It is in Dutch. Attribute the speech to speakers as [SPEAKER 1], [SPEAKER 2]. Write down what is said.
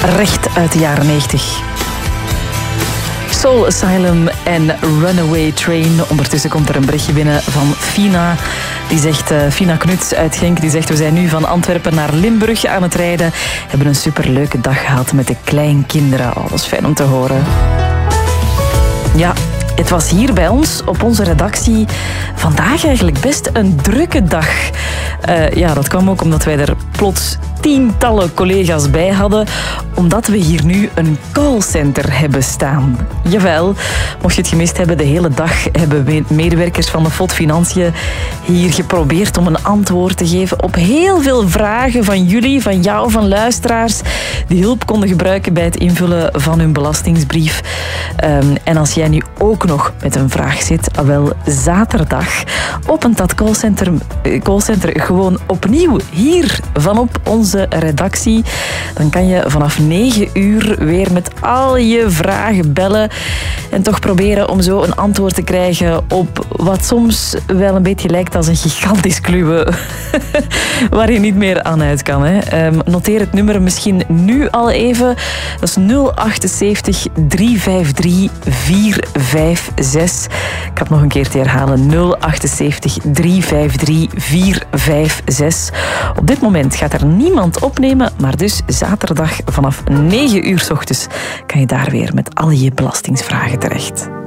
[SPEAKER 1] recht uit de jaren 90. Soul Asylum en Runaway Train. Ondertussen komt er een berichtje binnen van Fina. Die zegt, Fina Knuts uit Genk, die zegt: we zijn nu van Antwerpen naar Limburg aan het rijden. Hebben een superleuke dag gehad met de kleinkinderen. Oh, dat is fijn om te horen. Ja, het was hier bij ons op onze redactie vandaag eigenlijk best een drukke dag. Ja, dat kwam ook omdat wij er plots tientallen collega's bij hadden, omdat we hier nu een callcenter hebben staan. Jawel, mocht je het gemist hebben, de hele dag hebben medewerkers van de FOD Financiën hier geprobeerd om een antwoord te geven op heel veel vragen van jullie, van jou, van luisteraars, die hulp konden gebruiken bij het invullen van hun belastingsbrief. En als jij nu ook nog met een vraag zit, wel, zaterdag opent dat callcenter gewoon opnieuw hier vanop onze redactie. Dan kan je vanaf 9 uur weer met al je vragen bellen en toch proberen om zo een antwoord te krijgen op wat soms wel een beetje lijkt als een gigantisch kluwe waar je niet meer aan uit kan. Hè. Noteer het nummer misschien nu al even. Dat is 078 353 456. Ik ga het nog een keer te herhalen. 078 353 456. Op dit moment gaat er niemand opnemen, maar dus zaterdag vanaf 9 uur 's ochtends kan je daar weer met al je belastingsvragen terecht.